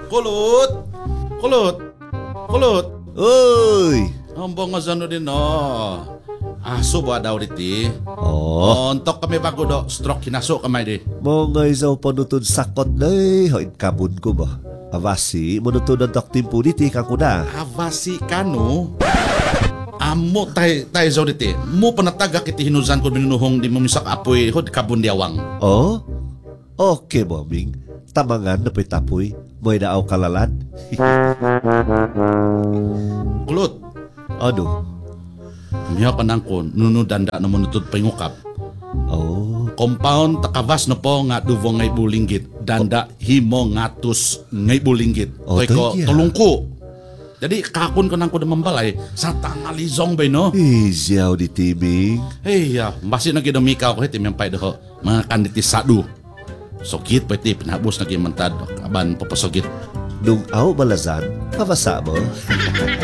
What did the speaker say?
Kulot. Kulot. Kulot. Uy! Ambong nga zano din no. Aso ba daw diti? Oh, Ontok kami bago do stroke hinaso kamay di. mga isaw panutod sakot na hoin kabun ko ba? Avasi, manutod ang taktim po diti kako na. Avasi kano. Amo tay zaw diti. Mo panataga kiti hinuzan ko binunuhong di mamisak apoy hod kabun diawang. Oh? Okay, moming. Tamangan na po'y tapoy. Mo'y naaw kalalan. Kulot. Ano? Miha panang ko nunudanda na manutod pangukap. Oh, Compound takavas no po nga duvo ngay bulinggit. Danda himo ngatus ngay bulinggit. Oh, Toy ko tanya. tulong ko. Jadi kakun ko nang ko damambalay sa tangalizong bay no. Izyaw di timing. Hey ya, basi na ginamikaw ko hiti miyang paydo ko. Mga kanditi sadu. Sokit pa iti pinabos na gimantad. Aban papasokit. Nung aw balazan, pabasa mo.